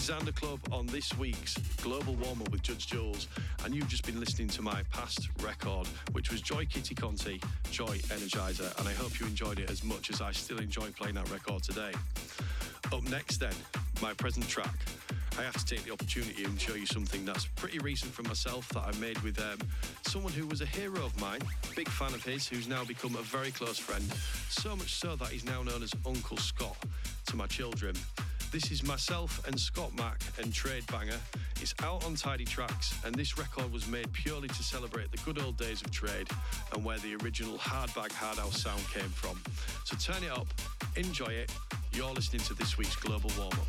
Xander Club on this week's Global Warm-Up with Judge Jules, and you've just been listening to my past record, which was Joy Kitty Conti, Joy Energizer, and I hope you enjoyed it as much as I still enjoy playing that record today. Up next then, my present track. I have to take the opportunity and show you something that's pretty recent from myself that I made with someone who was a hero of mine, big fan of his, who's now become a very close friend, so much so that he's now known as Uncle Scott to my children. This is myself and Scott Mack and Trade Banger. It's out on Tidy Tracks, and this record was made purely to celebrate the good old days of Trade and where the original hardbag hard house sound came from. So turn it up, enjoy it. You're listening to this week's Global Warm-Up.